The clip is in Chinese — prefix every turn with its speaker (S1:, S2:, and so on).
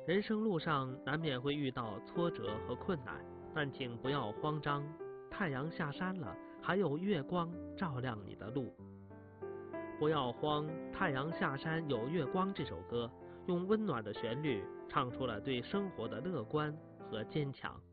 S1: 人生路上难免会遇到挫折和困难，但请不要慌张，太阳下山了，还有月光照亮你的路。不要慌，太阳下山有月光这首歌，用温暖的旋律唱出了对生活的乐观和坚强。